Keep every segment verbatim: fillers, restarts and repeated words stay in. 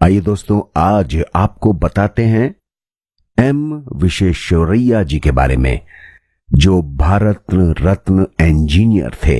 आइए दोस्तों, आज आपको बताते हैं एम विश्वेश्वरैया जी के बारे में, जो भारत रत्न इंजीनियर थे।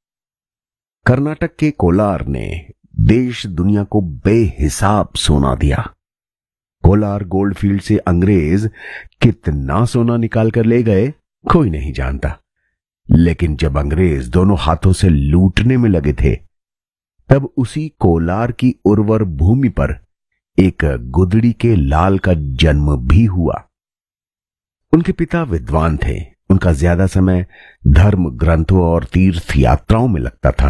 कर्नाटक के कोलार ने देश दुनिया को बेहिसाब सोना दिया। कोलार गोल्डफील्ड से अंग्रेज कितना सोना निकाल कर ले गए कोई नहीं जानता, लेकिन जब अंग्रेज दोनों हाथों से लूटने में लगे थे, तब उसी कोलार की उर्वर भूमि पर एक गुदड़ी के लाल का जन्म भी हुआ। उनके पिता विद्वान थे। उनका ज्यादा समय धर्म ग्रंथों और तीर्थ यात्राओं में लगता था।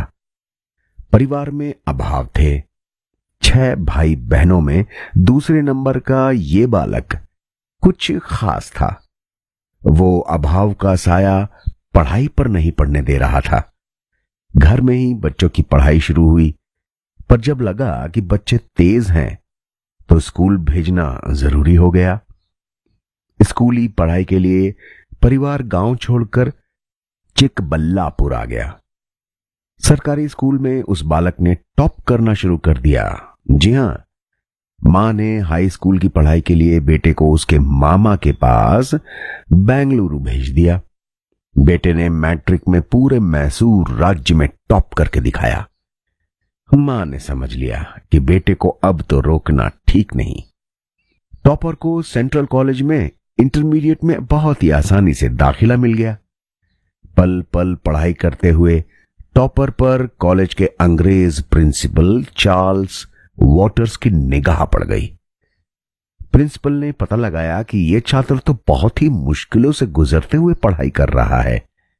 परिवार में अभाव थे। छह भाई बहनों में दूसरे नंबर का ये बालक कुछ खास था। वो अभाव का साया पढ़ाई पर नहीं पड़ने दे रहा था। घर में ही बच्चों की पढ़ाई शुरू हुई, पर जब लगा कि बच्चे तेज हैं तो स्कूल भेजना जरूरी हो गया। स्कूली पढ़ाई के लिए परिवार गांव छोड़कर चिकबल्लापुर आ गया। सरकारी स्कूल में उस बालक ने टॉप करना शुरू कर दिया। जी हां, मां ने हाई स्कूल की पढ़ाई के लिए बेटे को उसके मामा के पास बेंगलुरु भेज दिया। बेटे ने मैट्रिक में पूरे मैसूर राज्य में टॉप करके दिखाया। मां ने समझ लिया कि बेटे को अब तो रोकना ठीक नहीं। टॉपर को सेंट्रल कॉलेज में इंटरमीडिएट में बहुत ही आसानी से दाखिला मिल गया। पल पल पढ़ाई करते हुए टॉपर पर कॉलेज के अंग्रेज प्रिंसिपल चार्ल्स वॉटर्स की निगाह पड़ गई। प्रिंसिपल ने पता लगाया कि यह छात्र तो बहुत ही मुश्किलों से गुजरते हुए पढ़ाई कर रहा है।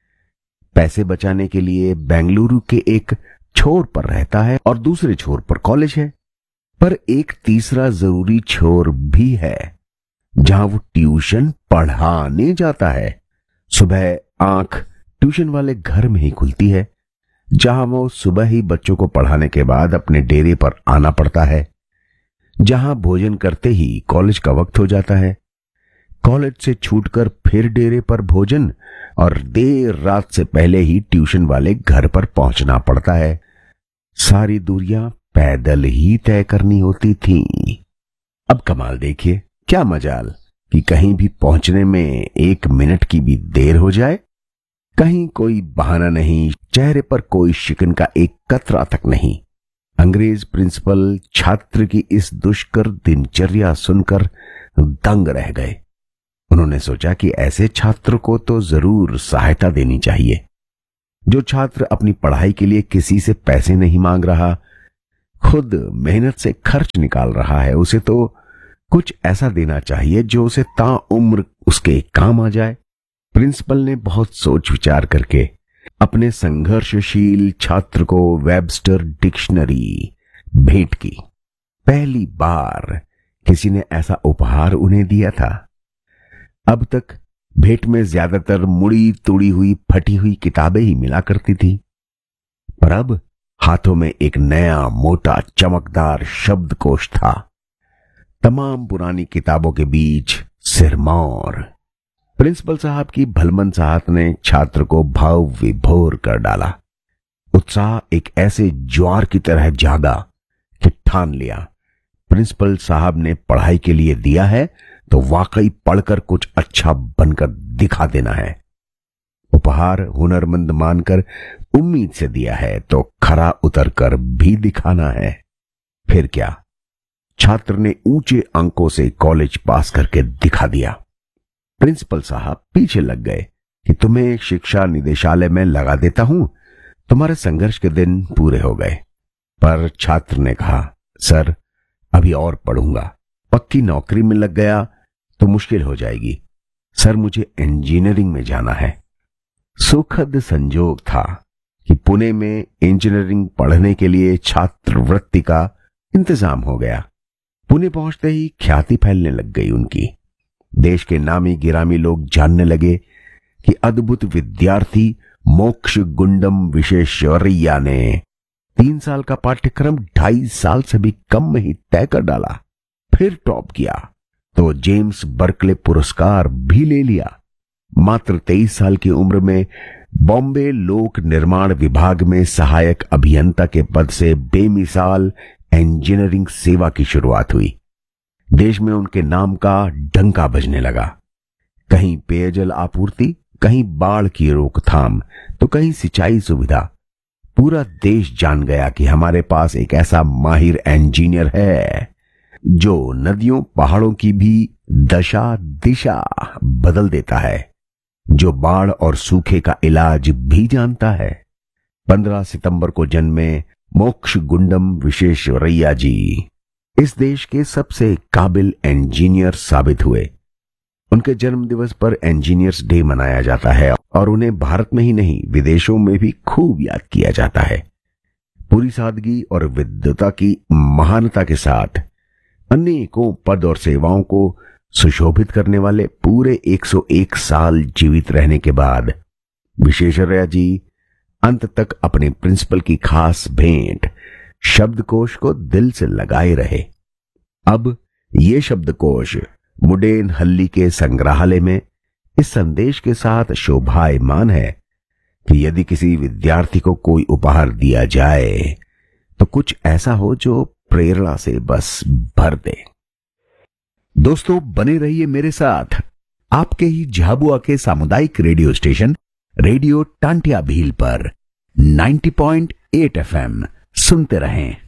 पैसे बचाने के लिए बेंगलुरु के एक छोर पर रहता है और दूसरे छोर पर कॉलेज है, पर एक तीसरा जरूरी छोर भी है जहां वो ट्यूशन पढ़ाने जाता है। सुबह आंख ट्यूशन वाले घर में ही खुलती है, जहां वो सुबह ही बच्चों को पढ़ाने के बाद अपने डेरे पर आना पड़ता है, जहां भोजन करते ही कॉलेज का वक्त हो जाता है। कॉलेज से छूटकर फिर डेरे पर भोजन और देर रात से पहले ही ट्यूशन वाले घर पर पहुंचना पड़ता है। सारी दूरियां पैदल ही तय करनी होती थी। अब कमाल देखिए, क्या मजाल कि कहीं भी पहुंचने में एक मिनट की भी देर हो जाए। कहीं कोई बहाना नहीं, चेहरे पर कोई शिकन का एक कतरा तक नहीं। अंग्रेज प्रिंसिपल छात्र की इस दुष्कर दिनचर्या सुनकर दंग रह गए। उन्होंने सोचा कि ऐसे छात्र को तो जरूर सहायता देनी चाहिए। जो छात्र अपनी पढ़ाई के लिए किसी से पैसे नहीं मांग रहा, खुद मेहनत से खर्च निकाल रहा है, उसे तो कुछ ऐसा देना चाहिए जो उसे ताउम्र उसके काम आ जाए। प्रिंसिपल ने बहुत सोच विचार करके अपने संघर्षशील छात्र को वेबस्टर डिक्शनरी भेंट की। पहली बार किसी ने ऐसा उपहार उन्हें दिया था। अब तक भेंट में ज्यादातर मुड़ी तुड़ी हुई फटी हुई किताबें ही मिला करती थी, पर अब हाथों में एक नया मोटा चमकदार शब्दकोश था। तमाम पुरानी किताबों के बीच सिरमौर। प्रिंसिपल साहब की भलमन साहब ने छात्र को भाव विभोर कर डाला। उत्साह एक ऐसे ज्वार की तरह जागा कि ठान लिया, प्रिंसिपल साहब ने पढ़ाई के लिए दिया है तो वाकई पढ़कर कुछ अच्छा बनकर दिखा देना है। उपहार हुनरमंद मानकर उम्मीद से दिया है तो खरा उतरकर भी दिखाना है। फिर क्या, छात्र ने ऊंचे अंकों से कॉलेज पास करके दिखा दिया। प्रिंसिपल साहब पीछे लग गए कि तुम्हें शिक्षा निदेशालय में लगा देता हूं, तुम्हारे संघर्ष के दिन पूरे हो गए। पर छात्र ने कहा, सर अभी और पढ़ूंगा, पक्की नौकरी में लग गया तो मुश्किल हो जाएगी। सर मुझे इंजीनियरिंग में जाना है। सुखद संजोग था कि पुणे में इंजीनियरिंग पढ़ने के लिए छात्रवृत्ति का इंतजाम हो गया। पुणे पहुंचते ही ख्याति फैलने लग गई उनकी। देश के नामी गिरामी लोग जानने लगे कि अद्भुत विद्यार्थी मोक्ष गुंडम विश्वेश्वरैया ने तीन साल का पाठ्यक्रम ढाई साल से भी कम में ही तय कर डाला। फिर टॉप किया तो जेम्स बर्कले पुरस्कार भी ले लिया। मात्र तेईस साल की उम्र में बॉम्बे लोक निर्माण विभाग में सहायक अभियंता के पद से बेमिसाल इंजीनियरिंग सेवा की शुरुआत हुई। देश में उनके नाम का डंका बजने लगा। कहीं पेयजल आपूर्ति, कहीं बाढ़ की रोकथाम, तो कहीं सिंचाई सुविधा। पूरा देश जान गया कि हमारे पास एक ऐसा माहिर इंजीनियर है जो नदियों पहाड़ों की भी दशा दिशा बदल देता है, जो बाढ़ और सूखे का इलाज भी जानता है। पंद्रह सितंबर को जन्मे मोक्षगुंडम विश्वेश्वरैया जी इस देश के सबसे काबिल इंजीनियर साबित हुए। उनके जन्म दिवस पर इंजीनियर्स डे मनाया जाता है और उन्हें भारत में ही नहीं विदेशों में भी खूब याद किया जाता है। पूरी सादगी और विद्वता की महानता के साथ अनेकों पद और सेवाओं को सुशोभित करने वाले पूरे एक सौ एक साल जीवित रहने के बाद विश्वेश्वरैया जी अंत तक अपने प्रिंसिपल की खास भेंट शब्दकोश को दिल से लगाए रहे। अब ये शब्दकोश मुडेनहल्ली के संग्रहालय में इस संदेश के साथ शोभायमान है कि यदि किसी विद्यार्थी को कोई उपहार दिया जाए तो कुछ ऐसा हो जो प्रेरणा से बस भर दे। दोस्तों, बने रहिए मेरे साथ आपके ही झाबुआ के सामुदायिक radio station radio Tantia Bhil पर नब्बे पॉइंट आठ एफ एम सुनते रहें।